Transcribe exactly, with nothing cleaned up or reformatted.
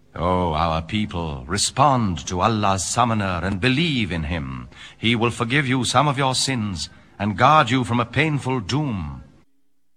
O our people, respond to Allah's summoner and believe in him. He will forgive you some of your sins and guard you from a painful doom.